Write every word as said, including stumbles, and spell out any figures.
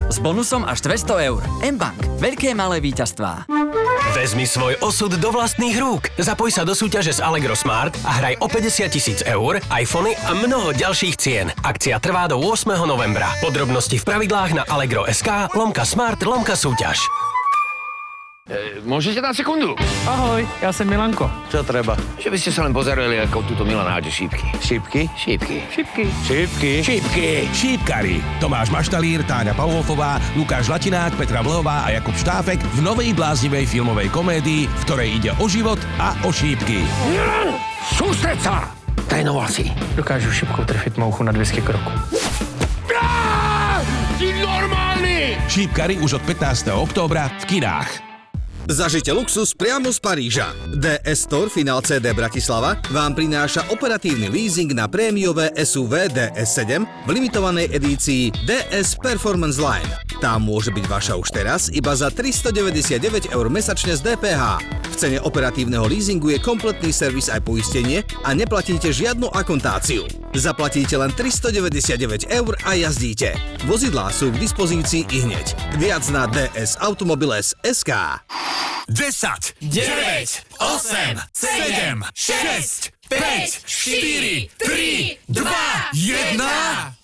s bonusom až dvesto eur. M-Bank. Veľké malé víťazstvá. Vezmi svoj osud do vlastných rúk. Zapoj sa do súťaže z Allegro Smart a hraj o päťdesiat tisíc eur, iPhony a mnoho ďalších cien. Akcia trvá do ôsmeho novembra. Podrobnosti v pravidlách na Allegro bodka es ká, lomka smart, lomka súťaž. E, môžete na sekundu? Ahoj, ja som Milanko. Čo treba? Že by ste sa len pozerali, ako túto Milan hádže šípky. Šípky? Šípky. Šipky. Šípky. Šípky. Šípkari. Tomáš Maštalír, Táňa Pavlofová, Lukáš Latinák, Petra Vlhová a Jakub Štáfek v novej bláznivej filmovej komédii, v ktorej ide o život a o šípky. Milan, sústreď sa! Trénoval si. Dokážu šipkou trfiť mouchu na dvesto kroků. Si normálny! Šípkari už od pätnásteho októbra v kinách. Zažite luxus priamo z Paríža. dé es Store Final cé dé Bratislava vám prináša operatívny leasing na prémiové es ú vé dé es sedem v limitovanej edícii dé es Performance Line. Tá môže byť vaša už teraz iba za tristodeväťdesiatdeväť eur mesačne z dé pé há. V cene operatívneho leasingu je kompletný servis aj poistenie a neplatíte žiadnu akontáciu. Zaplatíte len tristodeväťdesiatdeväť eur a jazdíte. Vozidlá sú k dispozícii ihneď. Viac na dé es Automobiles bodka es ká. desať, deväť, osem, sedem, šesť, päť, štyri, tri, dva, jeden.